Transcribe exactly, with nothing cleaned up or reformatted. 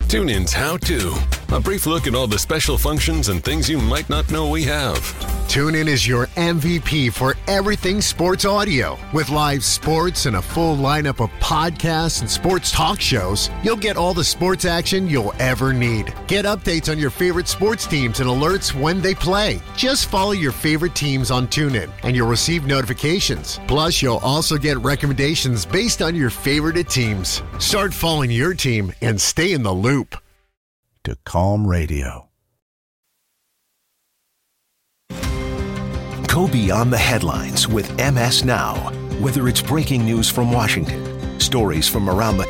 TuneIn's How To. A brief look at all the special functions and things you might not know we have. TuneIn is your M V P for everything sports audio. With live sports and a full lineup of podcasts and sports talk shows, you'll get all the sports action you'll ever need. Get updates on your favorite sports teams and alerts when they play. Just follow your favorite teams on TuneIn, and you'll receive notifications. Plus, you'll also get recommendations based on your favorite teams. Start following your team and stay in the loop. To Calm Radio. Go beyond the headlines with M S Now. Whether it's breaking news from Washington, stories from around the